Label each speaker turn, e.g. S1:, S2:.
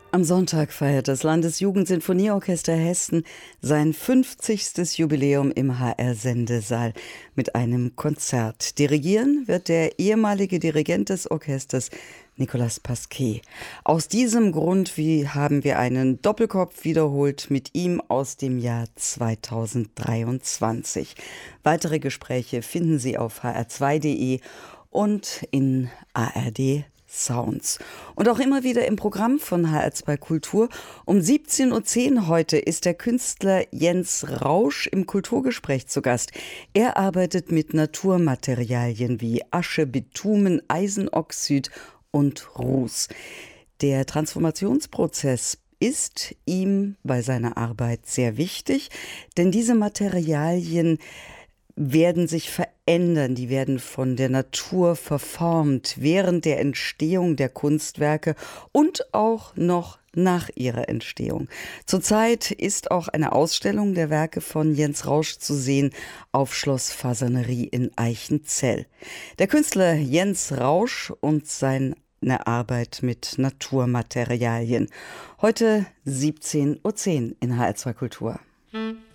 S1: Am Sonntag feiert das Landesjugendsinfonieorchester Hessen sein 50. Jubiläum im HR-Sendesaal mit einem Konzert. Dirigieren wird der ehemalige Dirigent des Orchesters, Nicolas Pasquet. Aus diesem Grund haben wir einen Doppelkopf wiederholt mit ihm aus dem Jahr 2023. Weitere Gespräche finden Sie auf hr2.de und in ARD Sounds. Und auch immer wieder im Programm von HR2 Kultur. Um 17.10 Uhr heute ist der Künstler Jens Rausch im Kulturgespräch zu Gast. Er arbeitet mit Naturmaterialien wie Asche, Bitumen, Eisenoxid und Ruß. Der Transformationsprozess ist ihm bei seiner Arbeit sehr wichtig, denn diese Materialien werden sich verändern, die werden von der Natur verformt während der Entstehung der Kunstwerke und auch noch nach ihrer Entstehung. Zurzeit ist auch eine Ausstellung der Werke von Jens Rausch zu sehen auf Schloss Fasanerie in Eichenzell. Der Künstler Jens Rausch und seine Arbeit mit Naturmaterialien. Heute 17.10 Uhr in HR2 Kultur.